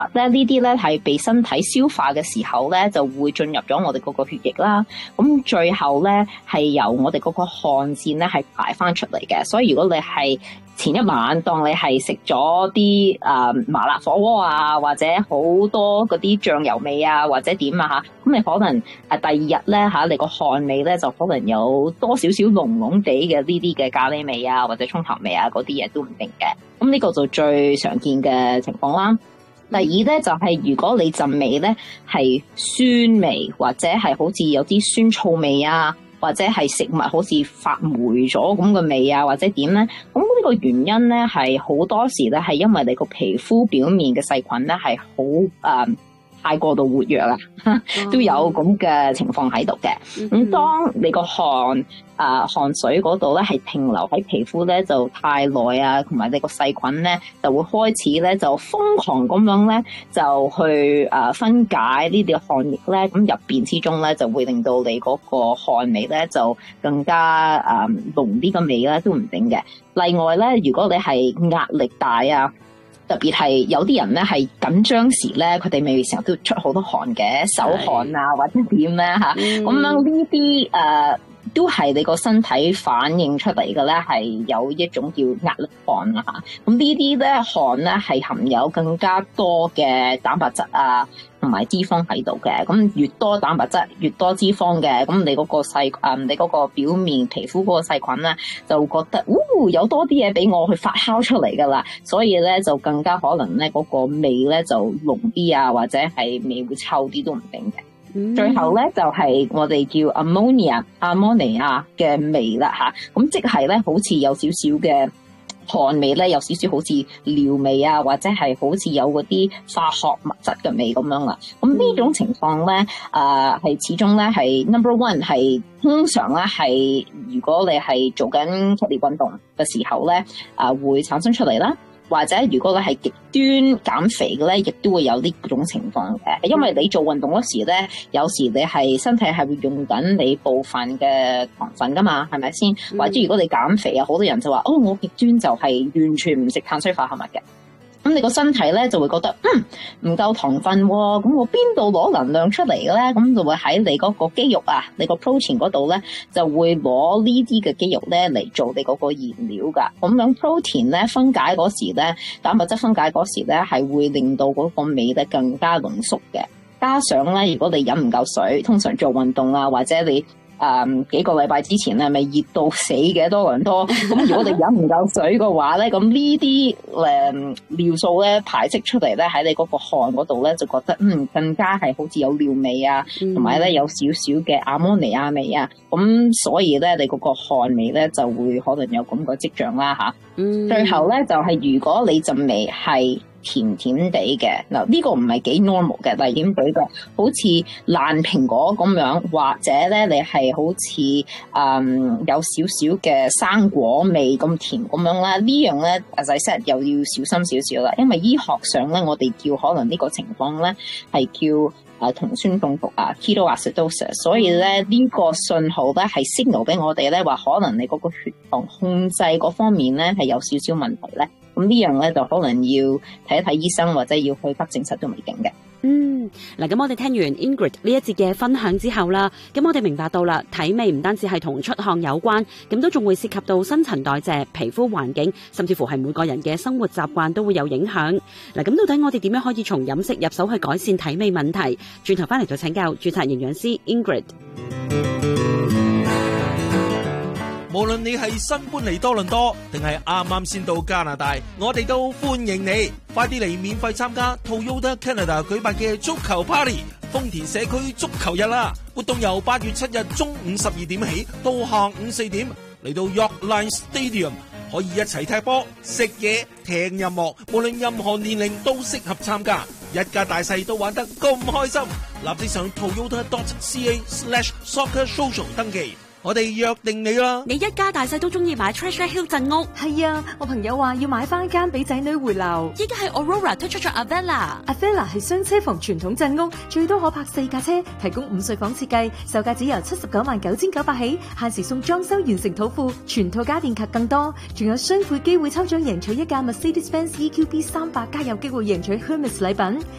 咧呢啲咧係被身體消化嘅時候咧，就會進入咗我哋嗰個血液啦。咁最後咧係由我哋嗰個汗腺咧係排翻出嚟嘅。所以如果你係前一晚當你係食咗啲麻辣火鍋啊，或者好多嗰啲醬油味啊，或者點啊嚇，咁你可能第二日咧嚇你個汗味咧就可能有多少少濃濃地嘅呢啲嘅咖喱味啊，或者葱頭味啊嗰啲嘢都唔定嘅。咁呢個就最常見嘅情況啦。第二咧就係如果你陣味咧係酸味，或者係好似有啲酸醋味啊，或者係食物好似發霉咗咁嘅味啊，或者點咧，咁呢個原因咧係好多時咧係因為你個皮膚表面嘅細菌咧係好太過度活躍啦，都有咁嘅情況喺度嘅。咁當你個汗水嗰度咧係停留喺皮膚咧就太耐啊，同埋你個細菌咧就會開始咧就瘋狂咁樣咧就去分解呢啲汗液咧，咁入邊之中咧就會令到你嗰個汗味咧就更加濃啲嘅味咧都唔定嘅。另外咧，如果你係壓力大啊，特別係有啲人咧係緊張時咧，佢哋咪成日都出好多汗嘅，手汗啊或者點咧嚇，咁樣呢啲都係你個身體反映出嚟嘅咧，係有一種叫壓力汗啊嚇。咁呢啲咧汗咧係含有更加多嘅蛋白質啊，同埋脂肪喺度嘅。咁越多蛋白質越多脂肪嘅，咁你嗰個你嗰個表面皮膚嗰個細菌咧就會覺得，有多啲嘢俾我去發酵出嚟噶啦，所以咧就更加可能咧嗰個味咧就濃啲啊，或者係味會臭啲都唔定嘅。最後咧就係我哋叫阿摩尼亞嘅味啦嚇，咁即係咧好似有少少嘅汗味咧，有少少好似尿味啊，或者係好似有嗰啲化學物質嘅味咁樣啦。咁呢種情況咧，係始終咧係 number one 係通常咧係如果你係做緊劇烈運動嘅時候咧，會產生出嚟啦。或者如果你係極端減肥嘅咧，亦都會有呢種情況嘅，因為你做運動嗰時咧，有時你係身體係會用緊你部分嘅糖分噶嘛，係咪先？或者如果你減肥啊，好多人就話我極端就係完全唔食碳水化合物嘅。咁你個身體咧就會覺得唔夠糖分喎，咁我邊度攞能量出嚟嘅咧？咁就會喺你嗰個肌肉啊，你個 protein 嗰度咧就會攞呢啲嘅肌肉咧嚟做你嗰個燃料㗎。咁樣 protein 咧分解嗰時咧，蛋白質分解嗰時咧係會令到嗰個味咧更加濃縮嘅。加上咧，如果你飲唔夠水，通常做運動啊，或者你幾個禮拜之前咧，咪熱到死嘅多倫多。咁如果你飲唔夠水嘅話咧，咁呢啲尿素咧排斥出嚟咧，喺你嗰個汗嗰度咧，就覺得更加係好似有尿味啊，同埋咧有少少嘅阿摩尼亞味啊。咁所以咧，你嗰個汗味咧就會可能有咁個跡象啦嚇。最後咧就係如果你陣味係甜甜地嘅，嗱呢個唔係幾 normal 嘅，例如舉個好似爛蘋果咁樣，或者咧你係好似有少少嘅生果味咁甜咁樣啦，呢樣咧 as I said 又要小心少少啦，因為醫學上咧我哋叫可能呢個情況咧係叫酮酸中毒啊 ketoacidosis， 所以咧呢個信號咧係 signal 俾我哋咧話可能你嗰個血糖控制嗰方面咧係有少少問題咧。咁呢樣咧就可能要睇一睇醫生，或者要去急症室都未定嘅。 嗱，咁我哋聽完 Ingrid 呢一節嘅分享之後啦，咁我哋明白到啦，體味唔單止係同出汗有關，咁都仲會涉及到新陳代謝、皮膚環境，甚至乎係每個人嘅生活習慣都會有影響。嗱，咁到底我哋點樣可以從飲食入手去改善體味問題？轉頭翻嚟再請教註冊營養師 Ingrid。 無論你係新搬嚟多倫多，定係啱啱先到加拿大，我哋都歡迎你，快啲嚟免費參加 Toyota Canada 舉辦嘅足球 Party 豐田社區足球日啦！活動由8月7日中午12點起到下午4點，嚟到 Yorkline Stadium， 可以一齊踢波、食嘢、聽音樂，無論任何年齡都適合參加，一家大細都玩得咁開心。立即上 toyota.ca/soccer social 登記。 我哋約定你啦。 你一家大細都中意買 Treasure Hill 鎮屋。 係啊，我朋友話要買翻間俾仔女回流。 依家係 Aurora 推出咗 Avella。Avella 係雙車房傳統鎮屋，最多可泊4架車，提供5睡房設計，售價只由799900起，限時送裝修完成土庫，全套家電及更多，仲有雙倍機會抽獎贏取一架 Mercedes-Benz EQB 300，加有機會贏取 Hermes 禮品。